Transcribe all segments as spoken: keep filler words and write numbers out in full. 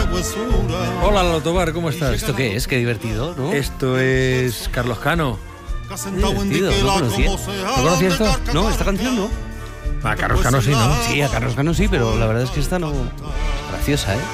Hola, Lalo Tobar, ¿cómo estás? ¿Esto qué es? Qué divertido, ¿no? Esto es Carlos Cano. Divertido, no conocía. ¿No conocías esto? No, esta canción no. A Carlos Cano sí, ¿no? Sí, a Carlos Cano sí, pero la verdad es que esta no... Graciosa, ¿eh?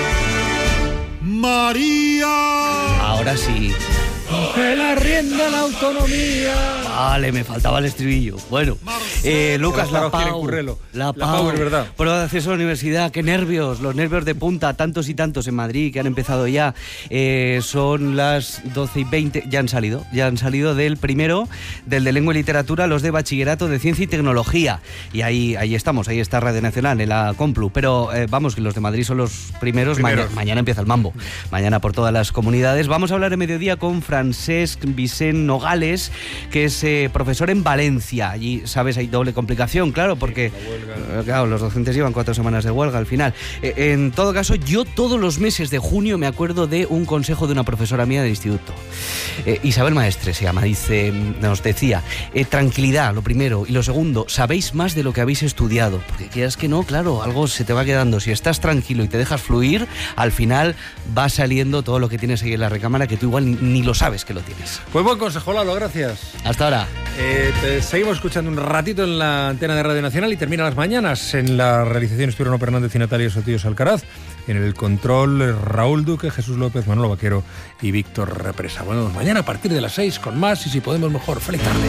María. Ahora sí. ¡Que la rienda la autonomía! Vale, me faltaba el estribillo. Bueno, eh, Lucas, la Pau, la Pau, es verdad. Prueba de acceso a la universidad, qué nervios, los nervios de punta, tantos y tantos en Madrid que han empezado ya. Eh, son las doce y veinte, ya han salido, ya han salido del primero, del de Lengua y Literatura, los de Bachillerato de Ciencia y Tecnología. Y ahí, ahí estamos, ahí está Radio Nacional, en la Complu. Pero eh, vamos, que los de Madrid son los primeros, primeros. Mañana, mañana empieza el mambo, mañana por todas las comunidades. Vamos a hablar en mediodía con Francesc Vicent Nogales, que es eh, profesor en Valencia. Allí, sabes, hay doble complicación, claro, porque eh, claro, los docentes llevan cuatro semanas de huelga al final. Eh, en todo caso, yo todos los meses de junio me acuerdo de un consejo de una profesora mía del instituto. Eh, Isabel Maestre se llama, dice, nos decía, eh, tranquilidad, lo primero, y lo segundo, sabéis más de lo que habéis estudiado, porque quieras que no, claro, algo se te va quedando. Si estás tranquilo y te dejas fluir, al final va saliendo todo lo que tienes ahí en la recámara que tú igual ni, ni lo sabes que lo tienes. Pues buen consejo, Lalo, gracias. Hasta ahora. Eh, te seguimos escuchando un ratito en la antena de Radio Nacional y termina las mañanas. En la realización estuvieron Fernández y Natalia Sotillos Alcaraz. En el control, Raúl Duque, Jesús López, Manolo Vaquero y Víctor Represa. Bueno, mañana a partir de las seis con más y si podemos mejor. Feliz tarde.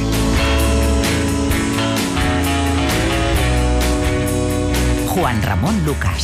Juan Ramón Lucas.